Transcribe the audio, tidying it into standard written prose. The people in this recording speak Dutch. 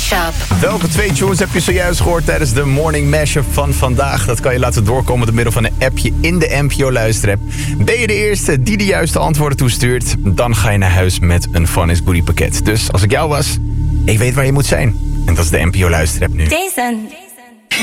Mashup. Welke 2 tunes heb je zojuist gehoord tijdens de Morning Mashup van vandaag? Dat kan je laten doorkomen door middel van een appje in de NPO Luisterapp. Ben je de eerste die de juiste antwoorden toestuurt? Dan ga je naar huis met een Fun is Goodie pakket. Dus als ik jou was, ik weet waar je moet zijn. En dat is de NPO Luisterapp nu. Jason.